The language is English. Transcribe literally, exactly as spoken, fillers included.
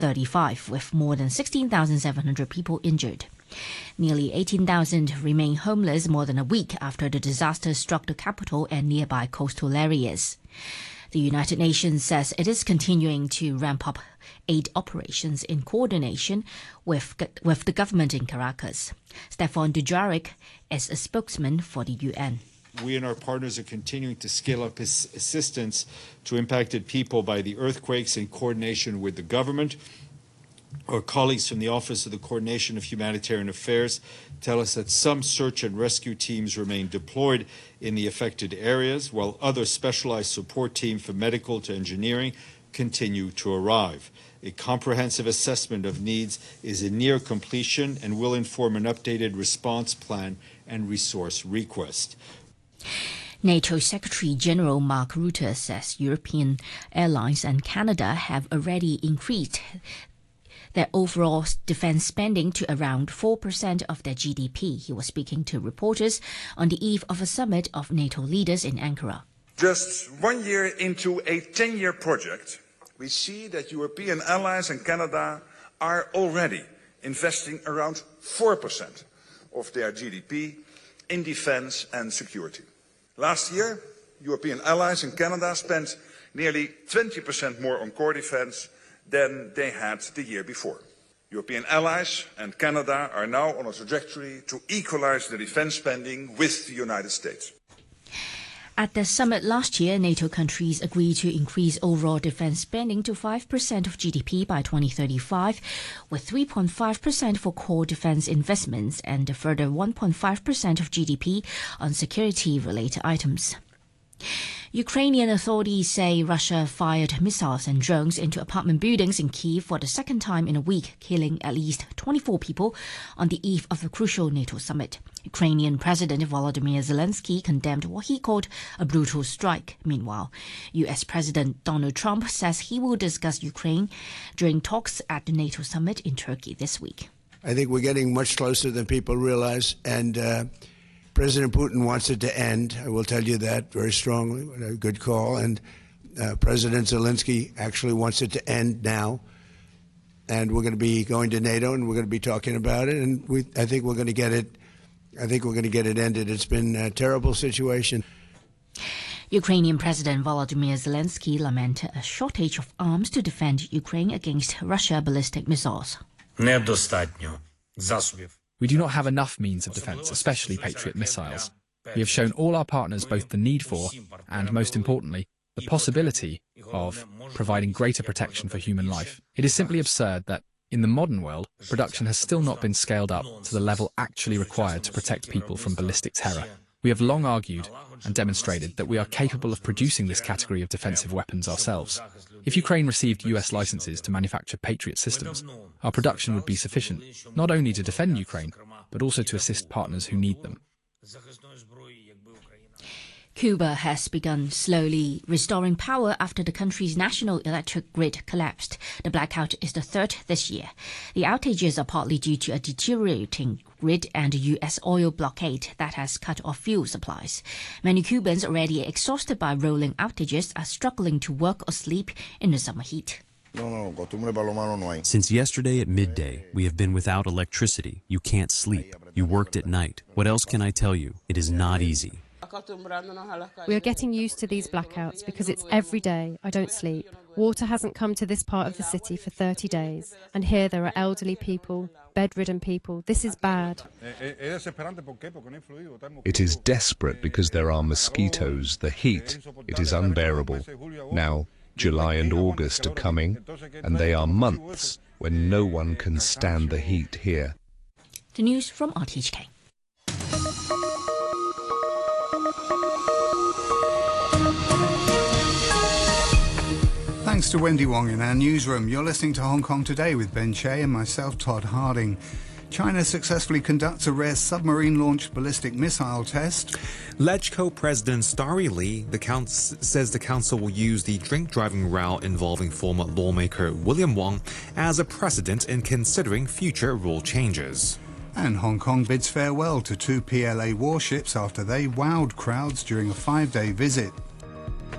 thirty-five, with more than sixteen thousand seven hundred people injured. Nearly eighteen thousand remain homeless more than a week after the disaster struck the capital and nearby coastal areas. The United Nations says it is continuing to ramp up aid operations in coordination with, with the government in Caracas. Stefan Dujarric is a spokesman for the U N. We and our partners are continuing to scale up assistance to impacted people by the earthquakes in coordination with the government. Our colleagues from the Office of the Coordination of Humanitarian Affairs tell us that some search and rescue teams remain deployed in the affected areas, while other specialized support teams from medical to engineering continue to arrive. A comprehensive assessment of needs is in near completion and will inform an updated response plan and resource request. NATO Secretary-General Mark Rutte says European airlines and Canada have already increased their overall defense spending to around four percent of their G D P. He was speaking to reporters on the eve of a summit of NATO leaders in Ankara. Just one year into a ten-year project, we see that European allies and Canada are already investing around four percent of their G D P in defense and security. Last year, European allies in Canada spent nearly twenty percent more on core defense than they had the year before. European allies and Canada are now on a trajectory to equalize the defense spending with the United States. At the summit last year, NATO countries agreed to increase overall defense spending to five percent of G D P by twenty thirty-five, with three point five percent for core defense investments and a further one point five percent of G D P on security-related items. Ukrainian authorities say Russia fired missiles and drones into apartment buildings in Kyiv for the second time in a week, killing at least twenty-four people on the eve of a crucial NATO summit. Ukrainian President Volodymyr Zelensky condemned what he called a brutal strike. Meanwhile, U S President Donald Trump says he will discuss Ukraine during talks at the NATO summit in Turkey this week. I think we're getting much closer than people realize, and uh, President Putin wants it to end. I will tell you that very strongly. A good call. And uh, President Zelensky actually wants it to end now. And we're going to be going to NATO, and we're going to be talking about it. And we, I think we're going to get it. I think we're going to get it ended. It's been a terrible situation. Ukrainian President Volodymyr Zelensky lamented a shortage of arms to defend Ukraine against Russia ballistic missiles. Недостатньо засобів. We do not have enough means of defence, especially Patriot missiles. We have shown all our partners both the need for, and most importantly, the possibility of providing greater protection for human life. It is simply absurd that, in the modern world, production has still not been scaled up to the level actually required to protect people from ballistic terror. We have long argued and demonstrated that we are capable of producing this category of defensive weapons ourselves. If Ukraine received U S licenses to manufacture Patriot systems, our production would be sufficient, not only to defend Ukraine, but also to assist partners who need them. Cuba has begun slowly restoring power after the country's national electric grid collapsed. The blackout is the third this year. The outages are partly due to a deteriorating grid and a U S oil blockade that has cut off fuel supplies. Many Cubans already exhausted by rolling outages are struggling to work or sleep in the summer heat. Since yesterday at midday, we have been without electricity. You can't sleep. You worked at night. What else can I tell you? It is not easy. We are getting used to these blackouts because it's every day. I don't sleep. Water hasn't come to this part of the city for thirty days. And here there are elderly people, bedridden people. This is bad. It is desperate because there are mosquitoes, the heat. It is unbearable. Now, July and August are coming, and they are months when no one can stand the heat here. The news from R T H K. Thanks to Wendy Wong in our newsroom. You're listening to Hong Kong Today with Ben Che and myself, Todd Harding. China successfully conducts a rare submarine-launched ballistic missile test. LegCo President Starry Lee the council, says the council will use the drink-driving row involving former lawmaker William Wong as a precedent in considering future rule changes. And Hong Kong bids farewell to two P L A warships after they wowed crowds during a five-day visit.